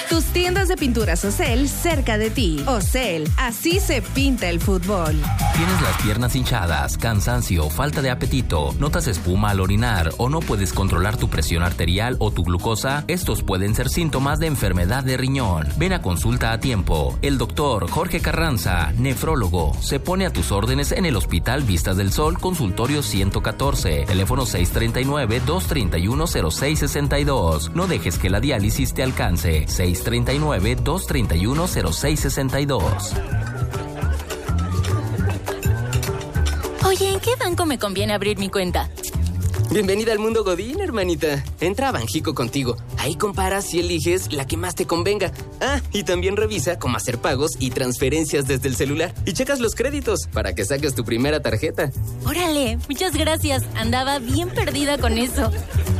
Tus tiendas de pinturas Ocel cerca de ti. Ocel, así se pinta el fútbol. ¿Tienes las piernas hinchadas, cansancio, falta de apetito, notas espuma al orinar o no puedes controlar tu presión arterial o tu glucosa? Estos pueden ser síntomas de enfermedad de riñón. Ven a consulta a tiempo. El doctor Jorge Carranza, nefrólogo, se pone a tus órdenes en el Hospital Vistas del Sol, consultorio 114, teléfono 639-231-0662. No dejes que la diálisis te alcance. 639-231-0662. Oye, ¿en qué banco me conviene abrir mi cuenta? Bienvenida al mundo Godín, hermanita. Entra a Banjico Contigo. Ahí comparas y eliges la que más te convenga. Ah, y también revisa cómo hacer pagos y transferencias desde el celular. Y checas los créditos para que saques tu primera tarjeta. Órale, muchas gracias. Andaba bien perdida con eso.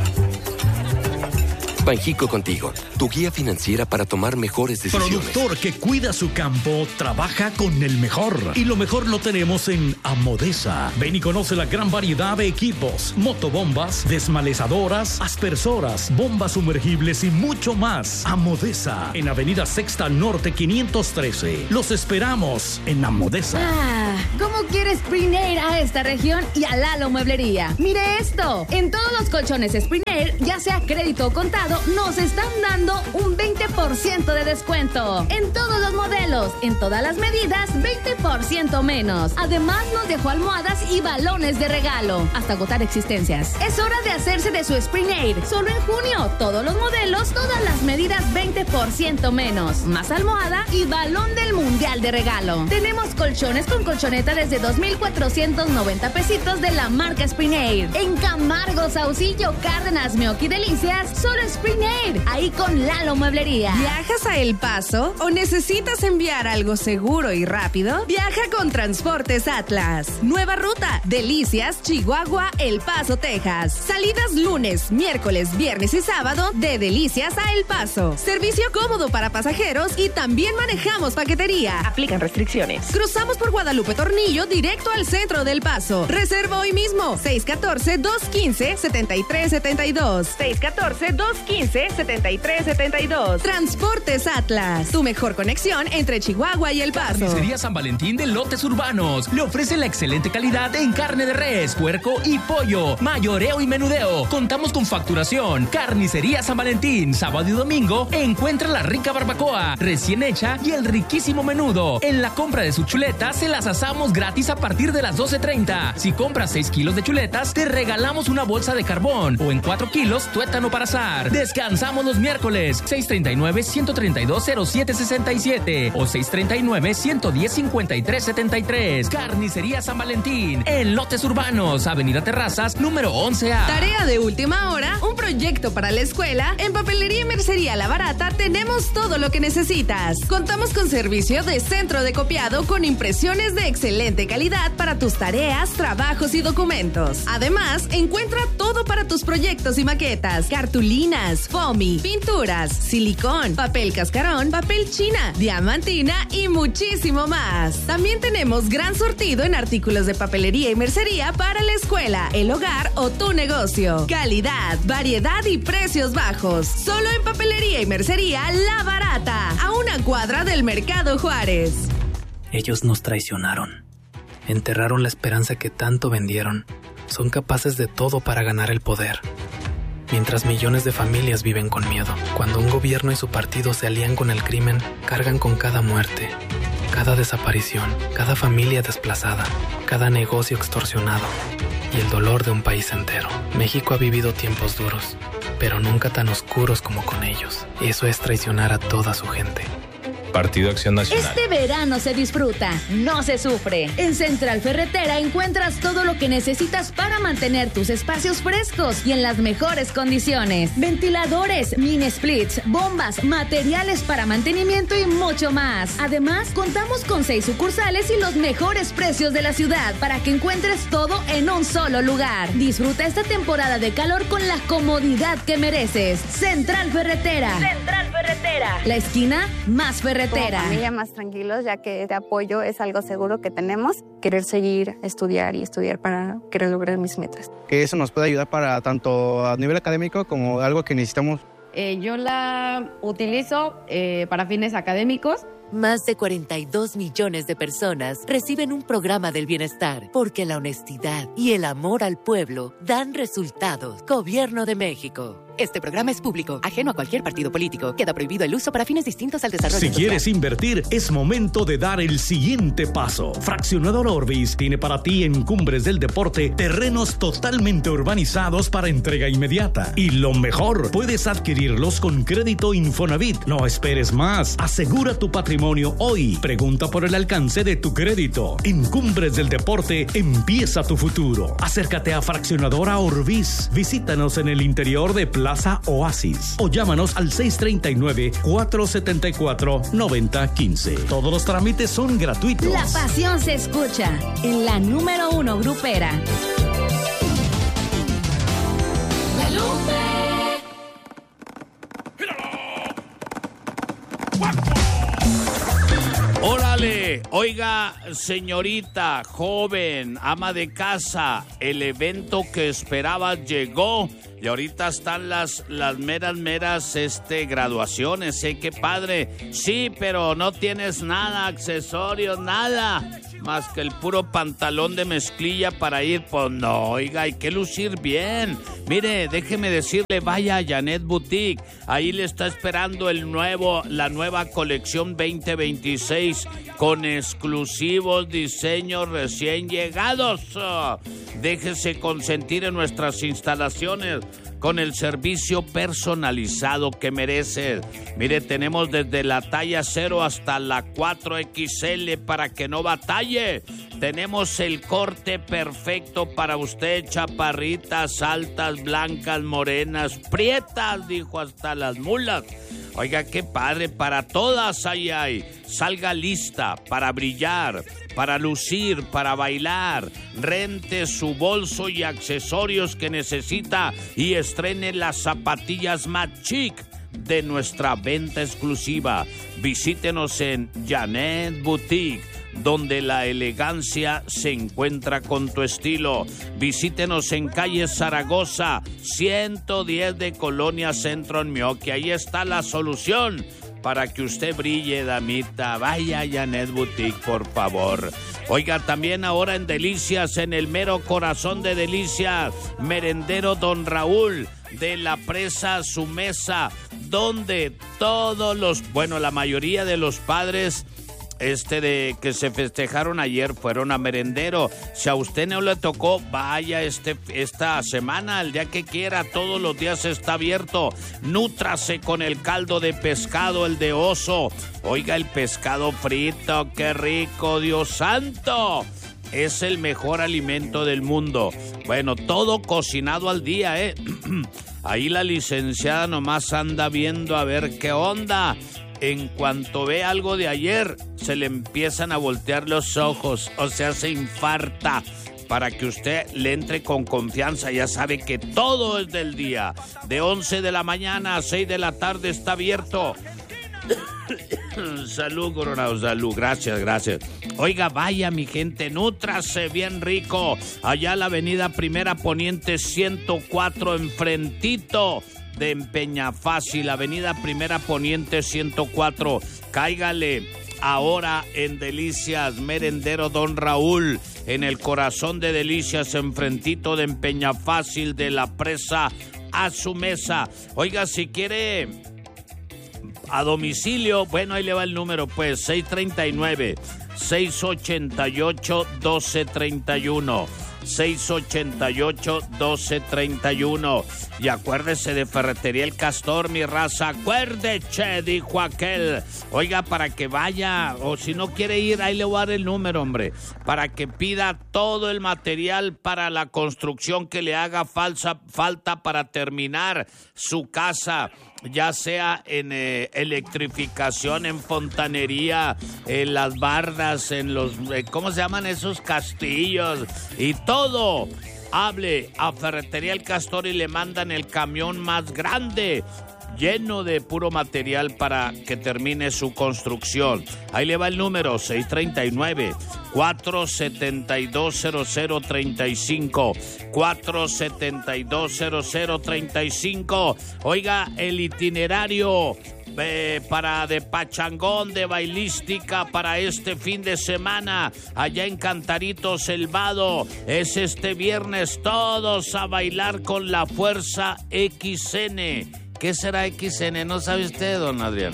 Banjico Contigo, tu guía financiera para tomar mejores decisiones. Productor que cuida su campo, trabaja con el mejor. Y lo mejor lo tenemos en Amodesa. Ven y conoce la gran variedad de equipos: motobombas, desmalezadoras, aspersoras, bombas sumergibles y mucho más. Amodesa, en Avenida Sexta Norte 513. Los esperamos en Amodesa. ¿Cómo quiere Spring Air a esta región y a Lalo Mueblería? Mire esto, en todos los colchones Spring Air, ya sea crédito o contado, nos están dando un 20% de descuento. En todos los modelos, en todas las medidas, 20% menos. Además, nos dejó almohadas y balones de regalo, hasta agotar existencias. Es hora de hacerse de su Spring Air. Solo en junio, todos los modelos, todas las medidas, 20% menos. Más almohada y balón del mundial de regalo. Tenemos colchones con colchoneta desde 2,490 pesitos de la marca Spring Air. En Camargo, Saucillo, Cárdenas, Meoqui, Delicias, solo Spring Air, ahí con Lalo Mueblería. ¿Viajas a El Paso o necesitas enviar algo seguro y rápido? Viaja con Transportes Atlas. Nueva ruta, Delicias, Chihuahua, El Paso, Texas. Salidas lunes, miércoles, viernes y sábado de Delicias a El Paso. Servicio cómodo para pasajeros y también manejamos paquetería. Aplican restricciones. Cruzamos por Guadalupe Tornillo directo al centro del Paso. Reserva hoy mismo. 614-215-7372. 614-215-7372. Transportes Atlas. Tu mejor conexión entre Chihuahua y El Paso. Carnicería San Valentín de Lotes Urbanos. Le ofrece la excelente calidad en carne de res, puerco y pollo. Mayoreo y menudeo. Contamos con facturación. Carnicería San Valentín. Sábado y domingo encuentra la rica barbacoa recién hecha y el riquísimo menudo. En la compra de su chuleta se las asamos gratis a partir de las 12:30. Si compras 6 kilos de chuletas, te regalamos una bolsa de carbón. O en 4 kilos, tuétano para asar. Descansamos los miércoles. 639-132-0767 o 639-110-5373. Carnicería San Valentín. En Lotes Urbanos, Avenida Terrazas, número 11A. Tarea de última hora, un proyecto para la escuela. En Papelería y Mercería La Barata tenemos todo lo que necesitas. Contamos con servicio de centro de copiado con impresiones de excelente calidad para tus tareas, trabajos y documentos. Además, encuentra todo para tus proyectos y maquetas: cartulinas, foamy, pinturas, silicón, papel cascarón, papel china, diamantina y muchísimo más. También tenemos gran surtido en artículos de papelería y mercería para la escuela, el hogar o tu negocio. Calidad, variedad y precios bajos. Solo en Papelería y Mercería La Barata, a una cuadra del Mercado Juárez. Ellos nos traicionaron. Enterraron la esperanza que tanto vendieron. Son capaces de todo para ganar el poder. Mientras millones de familias viven con miedo. Cuando un gobierno y su partido se alían con el crimen, cargan con cada muerte, cada desaparición, cada familia desplazada, cada negocio extorsionado y el dolor de un país entero. México ha vivido tiempos duros, pero nunca tan oscuros como con ellos. Eso es traicionar a toda su gente. Partido Acción Nacional. Este verano se disfruta, no se sufre. En Central Ferretera encuentras todo lo que necesitas para mantener tus espacios frescos y en las mejores condiciones. Ventiladores, mini splits, bombas, materiales para mantenimiento y mucho más. Además, contamos con 6 sucursales y los mejores precios de la ciudad para que encuentres todo en un solo lugar. Disfruta esta temporada de calor con la comodidad que mereces. Central Ferretera. Central Ferretera. La esquina más ferretera. Como familia más tranquilos, ya que este apoyo es algo seguro que tenemos. Querer seguir, estudiar para querer lograr mis metas. Que eso nos puede ayudar para tanto a nivel académico como algo que necesitamos Yo la utilizo para fines académicos. Más de 42 millones de personas reciben un programa del bienestar porque la honestidad y el amor al pueblo dan resultados. Gobierno de México. Este programa es público, ajeno a cualquier partido político. Queda prohibido el uso para fines distintos al desarrollo social. Si quieres invertir, es momento de dar el siguiente paso. Fraccionador Orbis tiene para ti en Cumbres del Deporte terrenos totalmente urbanizados para entrega inmediata. Y lo mejor, puedes adquirirlos con crédito Infonavit. No esperes más. Asegura tu patrimonio hoy. Pregunta por el alcance de tu crédito. En Cumbres del Deporte empieza tu futuro. Acércate a Fraccionadora Orbis. Visítanos en el interior de Plaza Oasis o llámanos al 639-474-9015. Todos los trámites son gratuitos. La pasión se escucha en la número 1 grupera. ¡Órale! Oiga, señorita, joven, ama de casa, el evento que esperabas llegó y ahorita están las meras graduaciones, qué padre. Sí, pero no tienes nada, accesorios, nada, más que el puro pantalón de mezclilla para ir. Pues no, oiga, hay que lucir bien. Mire, déjeme decirle, vaya a Janet Boutique, ahí le está esperando la nueva colección 2026 con exclusivos diseños recién llegados. Déjese consentir en nuestras instalaciones con el servicio personalizado que merece. Mire, tenemos desde la talla 0 hasta la 4XL para que no batalle. Tenemos el corte perfecto para usted, chaparritas, altas, blancas, morenas, prietas, dijo hasta las mulas. Oiga, qué padre, para todas ahí hay. Salga lista para brillar, para lucir, para bailar. Rente su bolso y accesorios que necesita y estrene las zapatillas más chic de nuestra venta exclusiva. Visítenos en Janet Boutique, donde la elegancia se encuentra con tu estilo. Visítenos en calle Zaragoza, 110 de Colonia Centro en Mioque. Ahí está la solución para que usted brille, damita. Vaya a Janet Boutique, por favor. Oiga, también ahora en Delicias, en el mero corazón de Delicias, Merendero Don Raúl, de la presa Su Mesa, donde la mayoría de los padres de que se festejaron ayer fueron a Merendero. Si a usted no le tocó, vaya esta semana, el día que quiera, todos los días está abierto. Nútrase con el caldo de pescado, el de oso. Oiga, el pescado frito, qué rico, Dios santo. Es el mejor alimento del mundo. Bueno, todo cocinado al día, Ahí la licenciada nomás anda viendo a ver qué onda. En cuanto ve algo de ayer, se le empiezan a voltear los ojos, o sea, se infarta. Para que usted le entre con confianza, ya sabe que todo es del día. De 11 de la mañana a 6 de la tarde está abierto. Salud, Coronado, salud, gracias. Oiga, vaya mi gente, nútrase bien rico. Allá la avenida Primera Poniente 104, enfrentito de Peñafácil, avenida Primera Poniente 104. Cáigale ahora en Delicias, Merendero Don Raúl, en el corazón de Delicias, enfrentito de Peñafácil, de la presa a Su Mesa. Oiga, si quiere a domicilio, bueno, ahí le va el número, pues, 639-688-1231. 688-1231. Y acuérdese de Ferretería El Castor, mi raza. Acuérdese, dijo aquel. Oiga, para que vaya, o si no quiere ir, ahí le voy a dar el número, hombre. Para que pida todo el material para la construcción que le haga falta para terminar su casa. Ya sea en electrificación, en fontanería, en las bardas, en los, ¿cómo se llaman esos castillos? Y todo. Hable a Ferretería El Castor y le mandan el camión más grande. lleno de puro material para que termine su construcción. Ahí le va el número, 639-472-0035, 472-0035. Oiga, el itinerario para de pachangón, de bailística para este fin de semana allá en Cantaritos El Vado es este viernes. Todos a bailar con la Fuerza XN. ¿Qué será XN? ¿No sabe usted, don Adrián?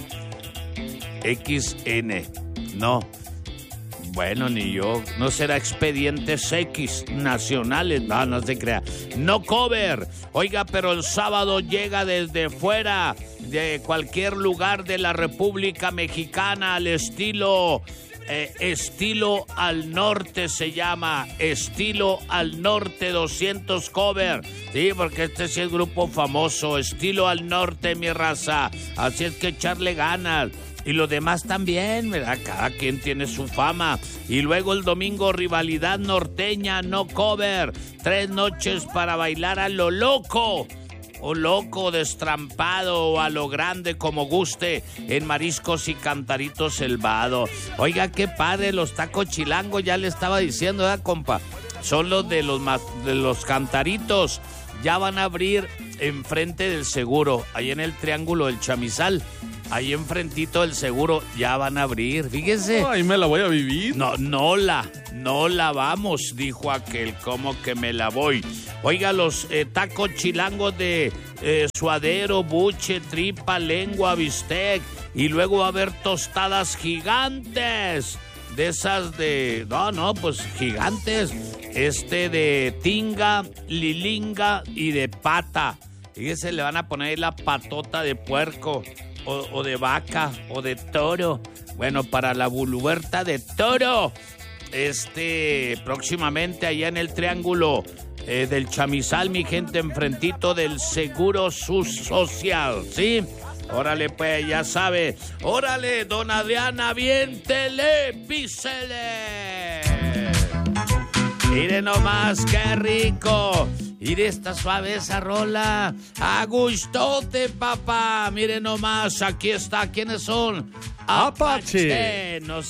XN, no. Bueno, ni yo. ¿No será Expedientes X nacionales? No se crea. No cover. Oiga, pero el sábado llega desde fuera de cualquier lugar de la República Mexicana al estilo al norte se llama. Estilo al norte 200 cover. Sí, porque este sí es grupo famoso. Estilo al norte, mi raza. Así es que echarle ganas. Y los demás también, ¿verdad? Cada quien tiene su fama. Y luego el domingo, rivalidad norteña, no cover. 3 noches para bailar a lo loco. O loco, destrampado, o a lo grande, como guste, en Mariscos y Cantaritos El Vado. Oiga, qué padre, los tacos chilangos, ya le estaba diciendo, ¿verdad, compa? Son los de los Cantaritos. Ya van a abrir enfrente del Seguro, ahí en el Triángulo del Chamizal. Ahí enfrentito del Seguro ya van a abrir, fíjese. Ahí me la voy a vivir. No la vamos, dijo aquel, como que me la voy. Oiga, los tacos chilangos de suadero, buche, tripa, lengua, bistec. Y luego va a haber tostadas gigantes. De esas de... pues gigantes. De tinga, lilinga y de pata. Fíjese, le van a poner la patota de puerco. O de vaca, o de toro. Bueno, para la buluberta de toro. Próximamente allá en el Triángulo del Chamizal, mi gente, enfrentito del Seguro Social, ¿sí? Órale, pues, ya sabe. Órale, don Adrián, aviéntele, písele. Mire nomás, qué rico. Mire esta suave esa rola. A gustote, papá. Mire nomás, aquí está. ¿Quiénes son? Apache.